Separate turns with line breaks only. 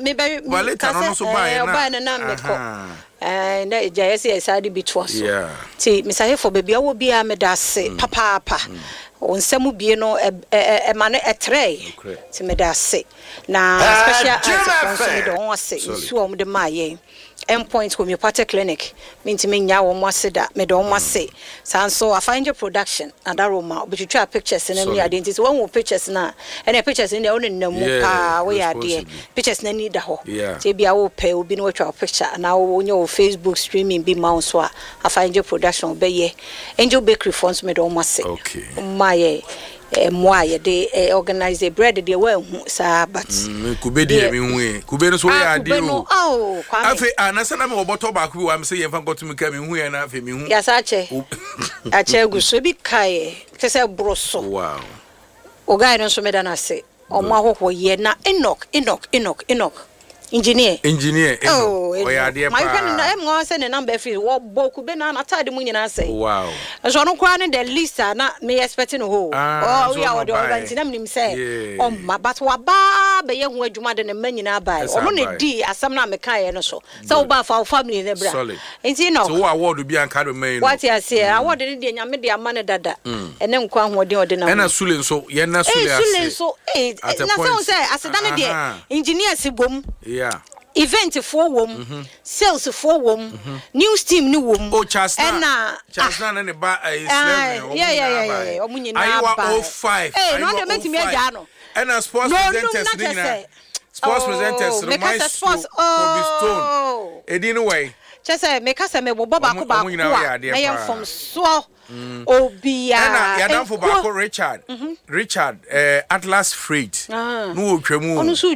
me be
later no so buy
na me ko na JSC side bi to so ti me say for baby awo bia me da se papa onsemu bie no e ma no etre ti me da se na special sponsor me don wase nsu o de maye endpoint homeopathic clinic me nya wo mo da me don wase sanso afange production adaroma obitwa pictures na me identity when we pictures na and pictures in the on namu pa we ade pictures na ni da ho ti bia wo pe obi no watwa picture na wo nya wo Facebook streaming bi ma so afange production be ye Angel Bakery funds me don wase maye moi de organize bread de we hu sa but
kube de me hu kube no so ya de o afi anasa na me oboto ba ku wa me se yemfa gotum ka me hu ya na afi me hu
ya sa che ache guso bi kai te se broso
wow
o guy no so me da na se o ma hoho ye na Enoch engineer
o ya de pa
my friend na em go say the number free wo boku be na tade mu nyina say
wow
so no kwa ne the list na me expecting ho we are the event na mnim say o ma but wa ba be ye hu adwuma de ne manyina bai o no ne di asam na me kan ye no so wo ba fa family ne bra enti no
so wo award bi an ka do man
what you say award ne de nyame de amane dada ene nkwa ho de na
ena sule so ye na sule ase
sule so na say aseda ne de engineer si bom event for wom sales for wom news team ni wom
na ne ba
yeah omunyi na ba
ayi 05
no de metimi aja no
and sports presenters ni na sports presenters my sports Stone edin way
chese make us me bobo ba ko ba na yem from so obia
na ya dan for ba ko Richard Atlas Freight no otwamu
onu so